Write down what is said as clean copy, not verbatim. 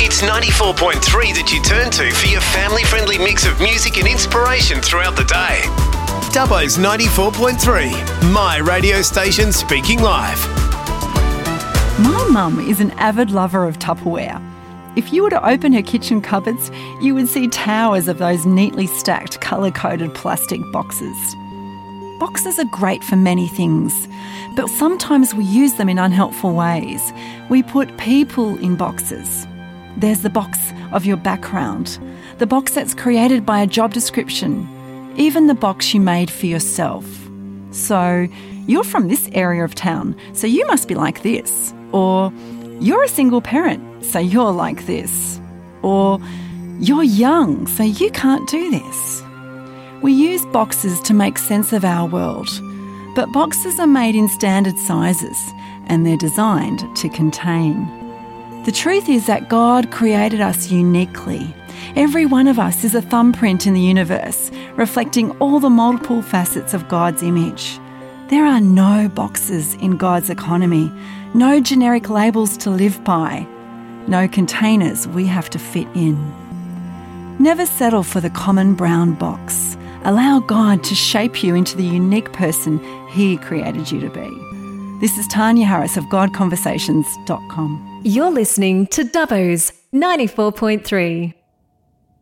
It's 94.3 that you turn to for your family-friendly mix of music and inspiration throughout the day. Dubbo's 94.3, my radio station speaking live. My mum is an avid lover of Tupperware. If you were to open her kitchen cupboards, you would see towers of those neatly stacked colour-coded plastic boxes. Boxes are great for many things, but sometimes we use them in unhelpful ways. We put people in boxes. There's the box of your background, the box that's created by a job description, even the box you made for yourself. So, you're from this area of town, so you must be like this. Or, you're a single parent, so you're like this. Or, you're young, so you can't do this. We use boxes to make sense of our world, but boxes are made in standard sizes and they're designed to contain. The truth is that God created us uniquely. Every one of us is a thumbprint in the universe, reflecting all the multiple facets of God's image. There are no boxes in God's economy, no generic labels to live by, no containers we have to fit in. Never settle for the common brown box. Allow God to shape you into the unique person He created you to be. This is Tanya Harris of GodConversations.com. You're listening to Dubbo's 94.3.